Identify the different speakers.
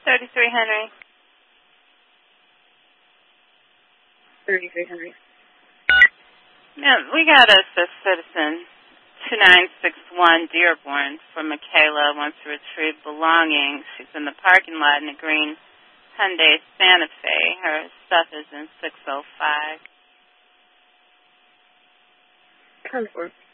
Speaker 1: 33 Henry.
Speaker 2: 33 Henry.
Speaker 1: Yeah, we got a citizen, 2961 Dearborn, from Michaela, wants to retrieve belongings. She's in the parking lot in a green Hyundai Santa Fe. Her stuff is in 605.
Speaker 2: 10-4.